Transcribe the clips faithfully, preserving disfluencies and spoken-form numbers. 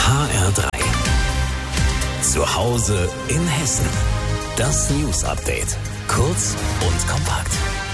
H R drei. Zu Hause in Hessen. Das News Update. Kurz und kompakt.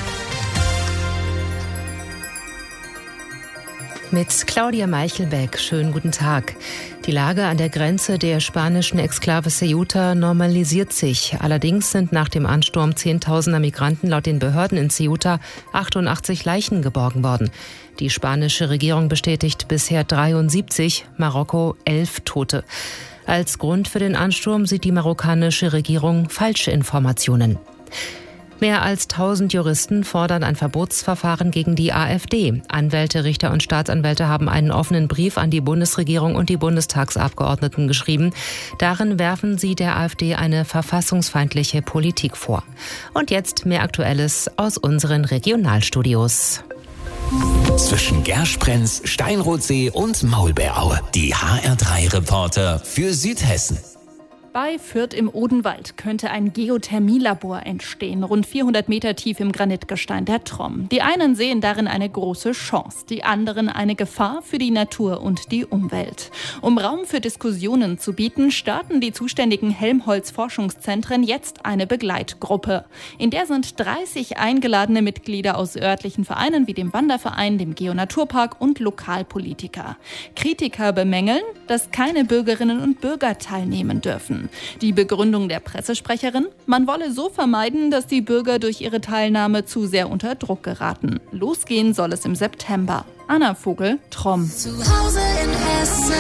Mit Claudia Meichelbeck. Schönen guten Tag. Die Lage an der Grenze der spanischen Exklave Ceuta normalisiert sich. Allerdings sind nach dem Ansturm zehntausender Migranten laut den Behörden in Ceuta achtundachtzig Leichen geborgen worden. Die spanische Regierung bestätigt bisher dreiundsiebzig, Marokko elf Tote. Als Grund für den Ansturm sieht die marokkanische Regierung falsche Informationen. Mehr als tausend Juristen fordern ein Verbotsverfahren gegen die AfD. Anwälte, Richter und Staatsanwälte haben einen offenen Brief an die Bundesregierung und die Bundestagsabgeordneten geschrieben. Darin werfen sie der AfD eine verfassungsfeindliche Politik vor. Und jetzt mehr Aktuelles aus unseren Regionalstudios. Zwischen Gersprenz, Steinrotsee und Maulbeeraue. Die H R drei Reporter für Südhessen. Bei Fürth im Odenwald könnte ein Geothermielabor entstehen, rund vierhundert Meter tief im Granitgestein der Tromm. Die einen sehen darin eine große Chance, die anderen eine Gefahr für die Natur und die Umwelt. Um Raum für Diskussionen zu bieten, starten die zuständigen Helmholtz-Forschungszentren jetzt eine Begleitgruppe. In der sind dreißig eingeladene Mitglieder aus örtlichen Vereinen wie dem Wanderverein, dem Geo-Naturpark und Lokalpolitiker. Kritiker bemängeln, dass keine Bürgerinnen und Bürger teilnehmen dürfen. Die Begründung der Pressesprecherin: Man wolle so vermeiden, dass die Bürger durch ihre Teilnahme zu sehr unter Druck geraten. Losgehen soll es im September. Anna Vogel, Tromm. Zu Hause in Hessen.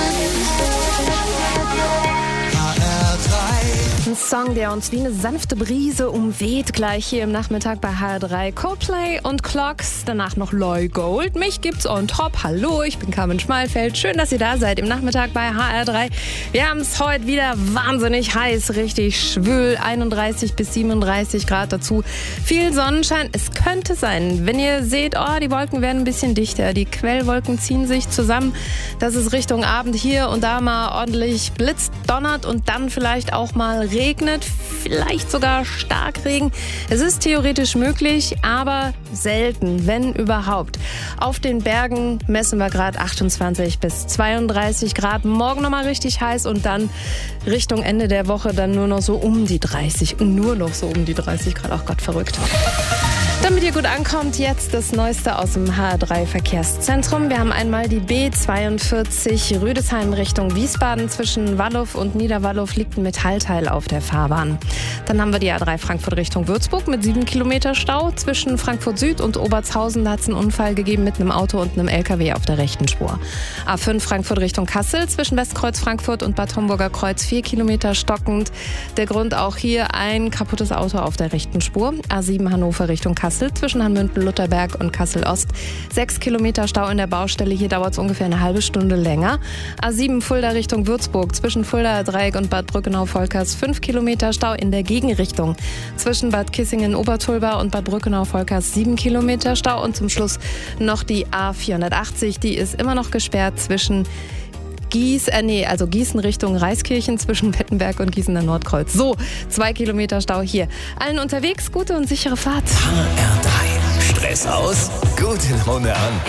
Ein Song, der uns wie eine sanfte Brise umweht, gleich hier im Nachmittag bei H R drei. Coldplay und Clocks, danach noch Loy Gold. Mich gibt's on top. Hallo, ich bin Carmen Schmalfeld. Schön, dass ihr da seid im Nachmittag bei H R drei. Wir haben es heute wieder wahnsinnig heiß, richtig schwül, einunddreißig bis siebenunddreißig Grad dazu. Viel Sonnenschein. Es könnte sein, wenn ihr seht, oh, die Wolken werden ein bisschen dichter. Die Quellwolken ziehen sich zusammen, dass es Richtung Abend hier und da mal ordentlich blitzt, donnert und dann vielleicht auch mal regnet, vielleicht sogar Starkregen. Es ist theoretisch möglich, aber selten, wenn überhaupt. Auf den Bergen messen wir gerade achtundzwanzig bis zweiunddreißig Grad. Morgen nochmal richtig heiß und dann Richtung Ende der Woche dann nur noch so um die dreißig. Nur noch so um die dreißig Grad. Ach Gott, verrückt. Damit ihr gut ankommt, jetzt das Neueste aus dem H R drei Verkehrszentrum. Wir haben einmal die B zweiundvierzig Rüdesheim Richtung Wiesbaden. Zwischen Wallow und Niederwallow liegt ein Metallteil auf der Fahrbahn. Dann haben wir die A drei Frankfurt Richtung Würzburg mit sieben Kilometer Stau. Zwischen Frankfurt Süd und Obertshausen, da hat es einen Unfall gegeben mit einem Auto und einem L K W auf der rechten Spur. A fünf Frankfurt Richtung Kassel. Zwischen Westkreuz Frankfurt und Bad Homburger Kreuz vier Kilometer stockend. Der Grund auch hier ein kaputtes Auto auf der rechten Spur. A sieben Hannover Richtung Kassel. Zwischen Hanmünden-Lutherberg und Kassel-Ost. Sechs Kilometer Stau in der Baustelle. Hier dauert es ungefähr eine halbe Stunde länger. A sieben Fulda Richtung Würzburg. Zwischen Fuldaer Dreieck und Bad Brückenau-Volkers. Fünf Kilometer Stau in der Gegenrichtung. Zwischen Bad Kissingen-Obertulba und Bad Brückenau-Volkers. Sieben Kilometer Stau. Und zum Schluss noch die A vierhundertachtzig. Die ist immer noch gesperrt zwischen Gieß, äh, nee, also Gießen Richtung Reiskirchen zwischen Wettenberg und Gießener Nordkreuz. So, zwei Kilometer Stau hier. Allen unterwegs, gute und sichere Fahrt. H R drei. Stress aus? Gute Laune an.